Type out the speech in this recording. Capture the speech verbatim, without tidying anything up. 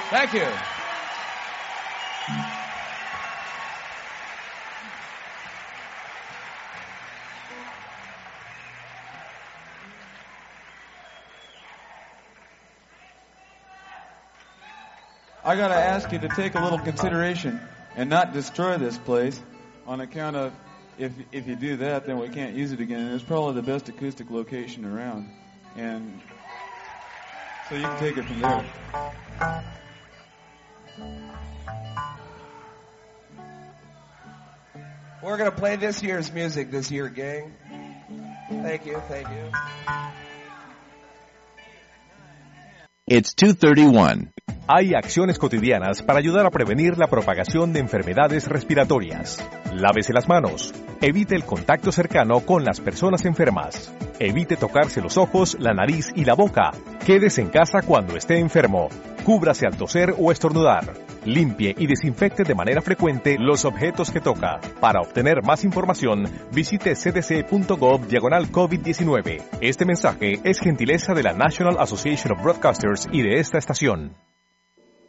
Thank you. I got to ask you to take a little consideration and not destroy this place on account of if if you do that, then we can't use it again. And it's probably the best acoustic location around. And so you can take it from there. We're going to play this year's music this year, gang. Thank you, thank you. It's two thirty-one. Hay acciones cotidianas para ayudar a prevenir la propagación de enfermedades respiratorias. Lávese las manos. Evite el contacto cercano con las personas enfermas. Evite tocarse los ojos, la nariz y la boca. Quédese en casa cuando esté enfermo. Cúbrase al toser o estornudar. Limpie y desinfecte de manera frecuente los objetos que toca. Para obtener más información, visite c d c punto gov diagonal COVID diecinueve. Este mensaje es gentileza de la National Association of Broadcasters y de esta estación.